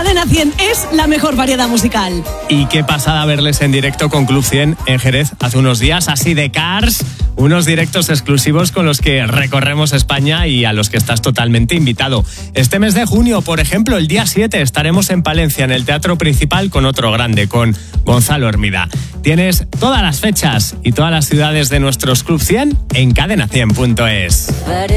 Cadena 100 es la mejor variedad musical. Y qué pasada verles en directo con Club 100 en Jerez hace unos días, así de Cars. Unos directos exclusivos con los que recorremos España y a los que estás totalmente invitado. Este mes de junio, por ejemplo, el día 7, estaremos en Palencia, en el Teatro Principal, con otro grande, con Gonzalo Hermida. Tienes todas las fechas y todas las ciudades de nuestros Club 100 en cadena100.es.